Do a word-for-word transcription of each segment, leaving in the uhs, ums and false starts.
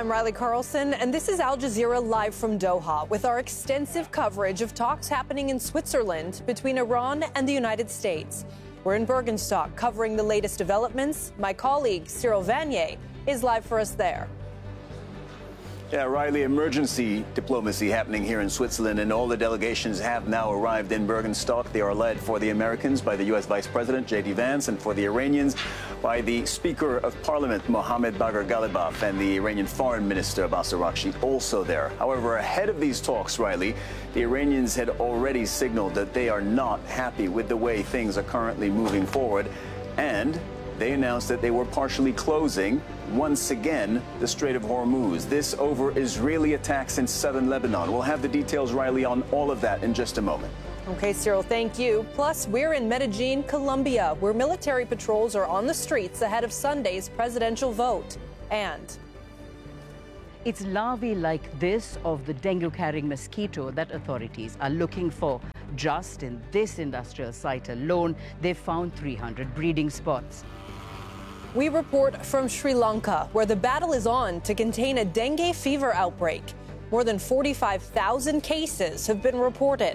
I'm Riley Carlson, and this is Al Jazeera live from Doha with our extensive coverage of talks happening in Switzerland between Iran and the United States. We're in Bergenstock covering the latest developments. My colleague, Cyril Vanier, is live for us there. Yeah, Riley, emergency diplomacy happening here in Switzerland, and all the delegations have now arrived in Bergenstock. They are led for the Americans by the U S Vice President, J D Vance, and for the Iranians by the Speaker of Parliament, Mohammad Bagher Ghalibaf, and the Iranian Foreign Minister, Abbas Araghchi, also there. However, ahead of these talks, Riley, the Iranians had already signaled that they are not happy with the way things are currently moving forward, and they announced that they were partially closing, once again, the Strait of Hormuz. This over Israeli attacks in southern Lebanon. We'll have the details, Riley, on all of that in just a moment. Okay, Cyril, thank you. Plus, we're in Medellin, Colombia, where military patrols are on the streets ahead of Sunday's presidential vote. And it's larvae like this of the dengue-carrying mosquito that authorities are looking for. Just in this industrial site alone, they've found three hundred breeding spots. We report from Sri Lanka, where the battle is on to contain a dengue fever outbreak. More than forty-five thousand cases have been reported.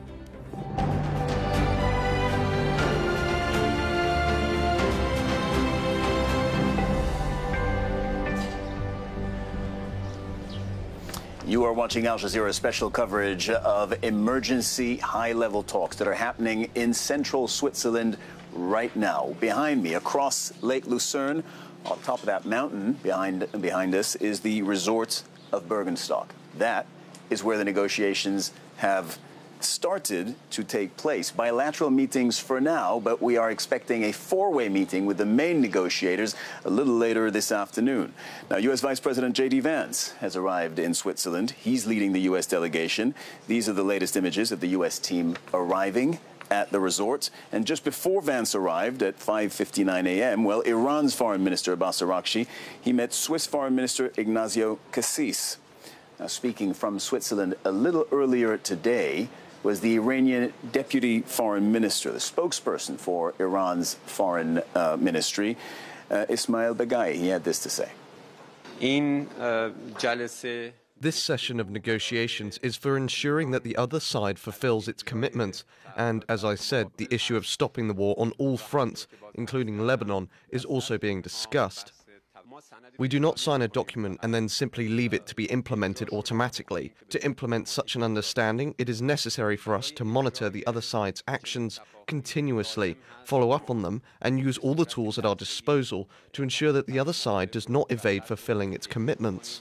You are watching Al Jazeera's special coverage of emergency high-level talks that are happening in central Switzerland right now. Behind me, across Lake Lucerne, on top of that mountain behind, behind us, is the resort of Bergenstock. That is where the negotiations have started to take place. Bilateral meetings for now, but we are expecting a four-way meeting with the main negotiators a little later this afternoon. Now, U S Vice President J D Vance has arrived in Switzerland. He's leading the U S delegation. These are the latest images of the U S team arriving at the resort. And just before Vance arrived at five fifty-nine a m, well, Iran's Foreign Minister Abbas Araghchi, he met Swiss Foreign Minister Ignazio Cassis. Now, speaking from Switzerland a little earlier today was the Iranian Deputy Foreign Minister, the spokesperson for Iran's foreign uh, ministry, uh, Ismail Baghai. He had this to say. In uh, jalese This session of negotiations is for ensuring that the other side fulfills its commitments. And as I said, the issue of stopping the war on all fronts, including Lebanon, is also being discussed. We do not sign a document and then simply leave it to be implemented automatically. To implement such an understanding, it is necessary for us to monitor the other side's actions continuously, follow up on them, and use all the tools at our disposal to ensure that the other side does not evade fulfilling its commitments.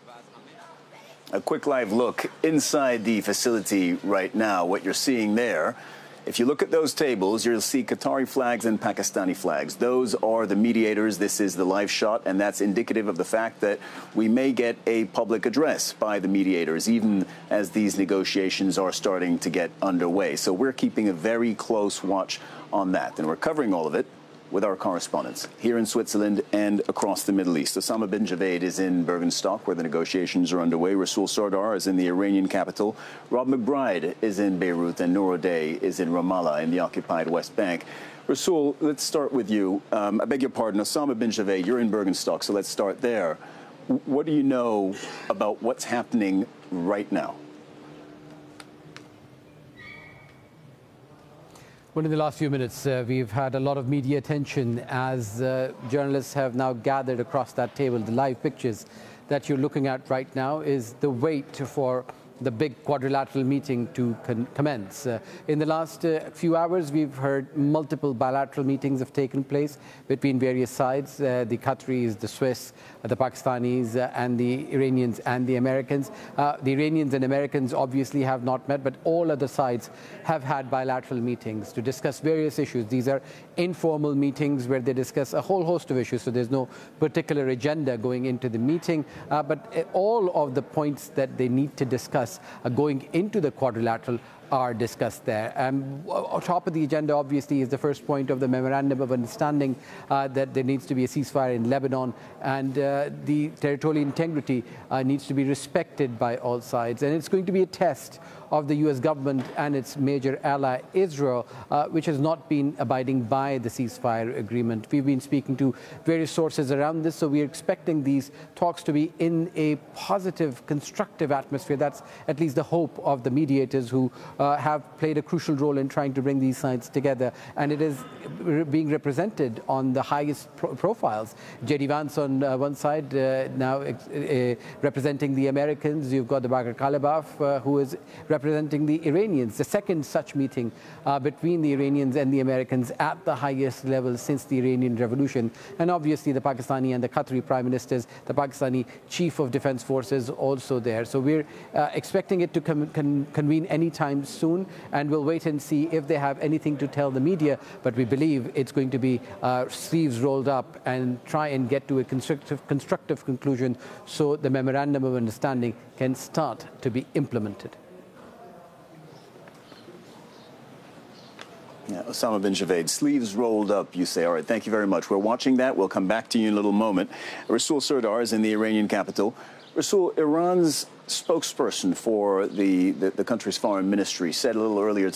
A quick live look inside the facility right now. What you're seeing there, if you look at those tables, you'll see Qatari flags and Pakistani flags. Those are the mediators. This is the live shot, and that's indicative of the fact that we may get a public address by the mediators, even as these negotiations are starting to get underway. So we're keeping a very close watch on that, and we're covering all of it with our correspondents here in Switzerland and across the Middle East. Osama bin Javaid is in Bergenstock, where the negotiations are underway. Rasul Sardar is in the Iranian capital. Rob McBride is in Beirut, and Noor O'Day is in Ramallah in the occupied West Bank. Rasul, let's start with you. Um, I beg your pardon, Osama bin Javaid, you're in Bergenstock, so let's start there. What do you know about what's happening right now? Well, in the last few minutes, uh, we've had a lot of media attention as uh, journalists have now gathered across that table. The live pictures that you're looking at right now is the wait for the big quadrilateral meeting to con commence. Uh, in the last uh, few hours, we've heard multiple bilateral meetings have taken place between various sides, uh, the Qataris, the Swiss, uh, the Pakistanis, uh, and the Iranians and the Americans. Uh, the Iranians and Americans obviously have not met, but all other sides have had bilateral meetings to discuss various issues. These are informal meetings where they discuss a whole host of issues, so there's no particular agenda going into the meeting, uh, but all of the points that they need to discuss uh, going into the quadrilateral are discussed there. Um, on top of the agenda, obviously, is the first point of the Memorandum of Understanding uh, that there needs to be a ceasefire in Lebanon, and uh, the territorial integrity uh, needs to be respected by all sides. And it's going to be a test of the U S government and its major ally, Israel, uh, which has not been abiding by the ceasefire agreement. We've been speaking to various sources around this, so we're expecting these talks to be in a positive, constructive atmosphere. That's at least the hope of the mediators who uh, have played a crucial role in trying to bring these sides together. And it is being represented on the highest pro profiles. J D Vance on uh, one side, uh, now uh, representing the Americans. You've got the Bagher Khalibaf, uh, who is representing the Iranians. The second such meeting uh, between the Iranians and the Americans at the highest level since the Iranian Revolution. And obviously the Pakistani and the Qatari Prime Ministers, the Pakistani Chief of Defense Forces also there. So we're uh, expecting it to con con convene anytime soon, and we'll wait and see if they have anything to tell the media. But we believe it's going to be uh, sleeves rolled up and try and get to a constructive, constructive conclusion so the Memorandum of Understanding can start to be implemented. Yeah, Osama bin Javed, sleeves rolled up, you say. All right, thank you very much. We're watching that. We'll come back to you in a little moment. Rasul Sardar is in the Iranian capital. Rasul, Iran's spokesperson for the, the, the country's foreign ministry said a little earlier